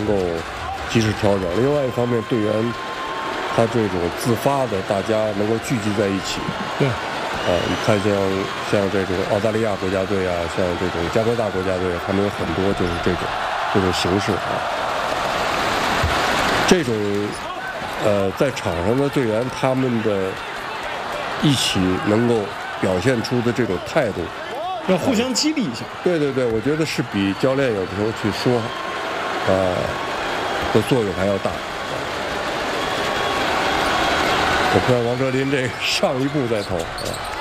能够及时调整。另外一方面，队员他这种自发的，大家能够聚集在一起。 对。 你看像这种澳大利亚国家队啊，像这种加拿大国家队，他们有很多就是这种形式啊。这种在场上的队员，他们的一起能够表现出的这种态度， 要互相激励一下。 对，我觉得是比教练有的时候去说，的作用还要大。我看王哲林这个上一步在投。